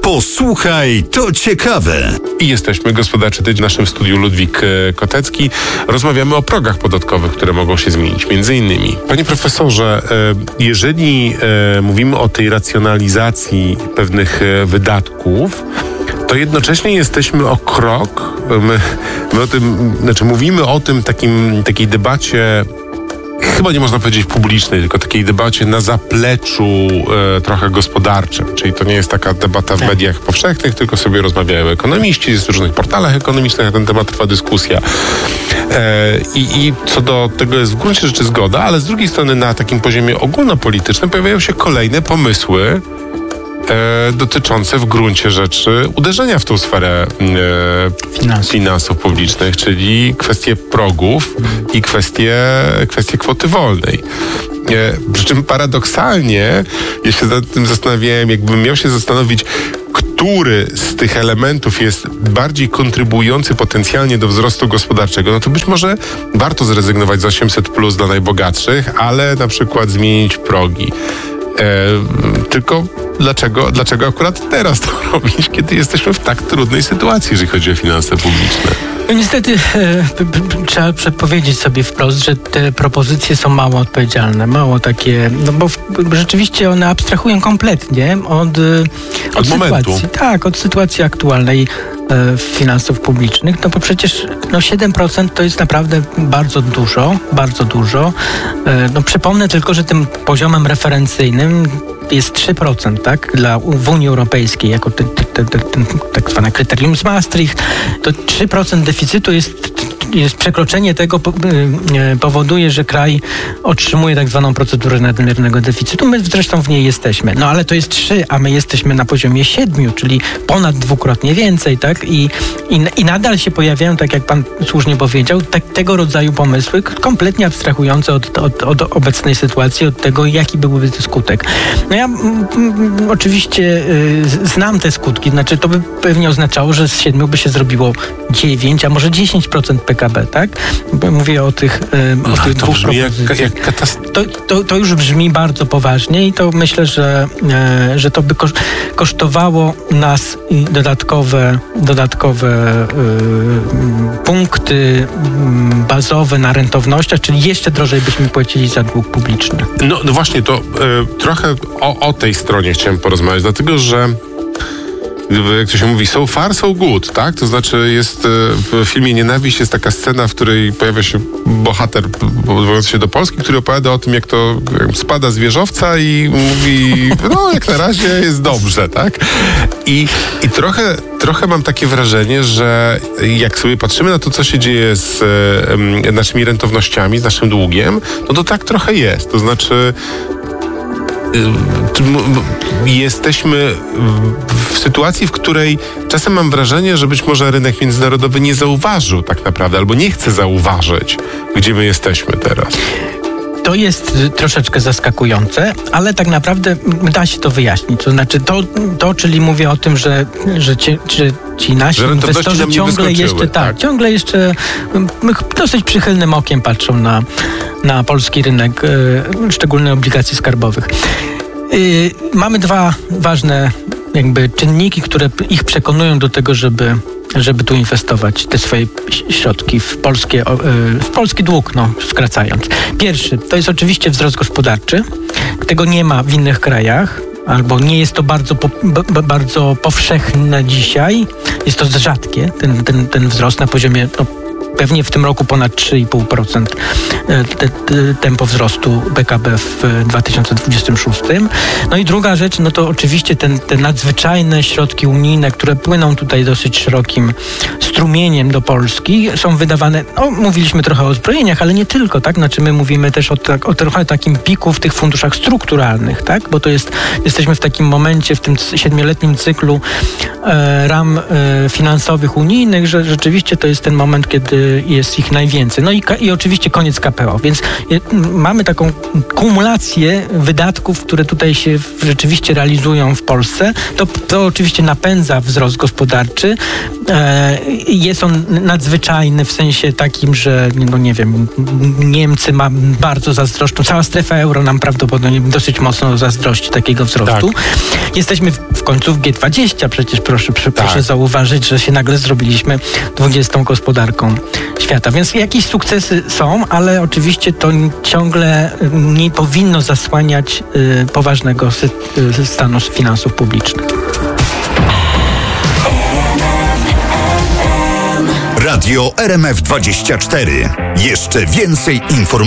Posłuchaj, to ciekawe. I jesteśmy, gospodarczy tydzień w naszym studiu Ludwik Kotecki. Rozmawiamy o progach podatkowych, które mogą się zmienić. Między innymi, panie profesorze, jeżeli mówimy o tej racjonalizacji pewnych wydatków, to jednocześnie jesteśmy o krok, my o tym, mówimy o tym takiej debacie, chyba nie można powiedzieć publicznej, tylko takiej debacie na zapleczu trochę gospodarczym. Czyli to nie jest taka debata w mediach powszechnych, tylko sobie rozmawiają ekonomiści, jest w różnych portalach ekonomicznych na ten temat trwa dyskusja. I co do tego jest w gruncie rzeczy zgoda, ale z drugiej strony na takim poziomie ogólnopolitycznym pojawiają się kolejne pomysły dotyczące w gruncie rzeczy uderzenia w tą sferę finansów publicznych, czyli kwestie progów i kwestie kwoty wolnej. Przy czym paradoksalnie, ja się nad tym zastanawiałem, jakbym miał się zastanowić, który z tych elementów jest bardziej kontrybujący potencjalnie do wzrostu gospodarczego, no to być może warto zrezygnować z 800+ dla najbogatszych, ale na przykład zmienić progi. Tylko dlaczego akurat teraz to robić, kiedy jesteśmy w tak trudnej sytuacji, jeżeli chodzi o finanse publiczne? No niestety trzeba powiedzieć sobie wprost, że te propozycje są mało odpowiedzialne, mało takie, no bo rzeczywiście one abstrahują kompletnie od sytuacji. Tak, od sytuacji aktualnej finansów publicznych, no bo przecież 7% to jest naprawdę bardzo dużo. No przypomnę tylko, że tym poziomem referencyjnym jest 3%, tak? W Unii Europejskiej, jako tak zwane kryterium z Maastricht, to 3% deficytu jest przekroczenie tego powoduje, że kraj otrzymuje tak zwaną procedurę nadmiernego deficytu. My zresztą w niej jesteśmy. No ale to jest 3, a my jesteśmy na poziomie 7, czyli ponad dwukrotnie więcej, tak? I nadal się pojawiają, tak jak pan słusznie powiedział, tego rodzaju pomysły, kompletnie abstrahujące od obecnej sytuacji, od tego, jaki byłby skutek. No ja oczywiście znam te skutki, znaczy to by pewnie oznaczało, że z 7 by się zrobiło 9, a może 10% PKB, tak? Bo mówię o tych dwóch propozycjach. To już brzmi bardzo poważnie i to myślę, że to by kosztowało nas dodatkowe punkty bazowe na rentownościach, czyli jeszcze drożej byśmy płacili za dług publiczny. No właśnie, to trochę o tej stronie chciałem porozmawiać, dlatego że jak to się mówi, so far, so good, tak? To znaczy jest w filmie Nienawiść jest taka scena, w której pojawia się bohater odwołujący się do Polski, który opowiada o tym, jak to spada z wieżowca i mówi, no jak na razie jest dobrze, tak? I trochę mam takie wrażenie, że jak sobie patrzymy na to, co się dzieje z naszymi rentownościami, z naszym długiem, no to tak trochę jest. To znaczy jesteśmy w sytuacji, w której czasem mam wrażenie, że być może rynek międzynarodowy nie zauważył tak naprawdę, albo nie chce zauważyć, gdzie my jesteśmy teraz. To jest troszeczkę zaskakujące, ale tak naprawdę da się to wyjaśnić. To znaczy czyli mówię o tym, że ci nasi inwestorzy ciągle jeszcze dosyć przychylnym okiem patrzą na polski rynek, szczególnie obligacji skarbowych. Mamy dwa ważne czynniki, które ich przekonują do tego, żeby tu inwestować te swoje środki w polski dług, skracając. Pierwszy, to jest oczywiście wzrost gospodarczy. Tego nie ma w innych krajach, albo nie jest to bardzo powszechne dzisiaj. Jest to rzadkie, ten wzrost na poziomie pewnie w tym roku ponad 3,5% tempo wzrostu PKB w 2026. No i druga rzecz, to oczywiście te nadzwyczajne środki unijne, które płyną tutaj dosyć szerokim strumieniem do Polski, są wydawane, mówiliśmy trochę o zbrojeniach, ale nie tylko, tak? Znaczy my mówimy też o trochę takim piku w tych funduszach strukturalnych, tak? Bo to jesteśmy w takim momencie, w tym 7-letnim cyklu ram finansowych unijnych, że rzeczywiście to jest ten moment, kiedy jest ich najwięcej. No i oczywiście koniec KPO, więc mamy taką kumulację wydatków, które tutaj się rzeczywiście realizują w Polsce. To oczywiście napędza wzrost gospodarczy. Jest on nadzwyczajny w sensie takim, że no nie wiem, Niemcy bardzo zazdroszczą, cała strefa euro nam prawdopodobnie dosyć mocno zazdrości takiego wzrostu. Tak. Jesteśmy w końcu w G20, przecież proszę zauważyć, że się nagle zrobiliśmy 20. gospodarką świata. Więc jakieś sukcesy są, ale oczywiście to ciągle nie powinno zasłaniać poważnego stanu finansów publicznych. Radio RMF24. Jeszcze więcej informacji.